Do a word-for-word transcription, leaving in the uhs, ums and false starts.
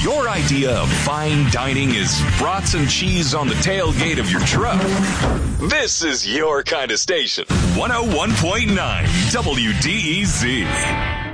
your idea of fine dining is brats and cheese on the tailgate of your truck, this is your kind of station. one oh one point nine W D E Z.